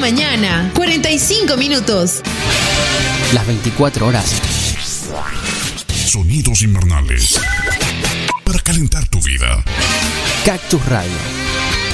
mañana, 45 minutos. Las 24 horas. Sonidos invernales para calentar tu vida. Cactus Radio.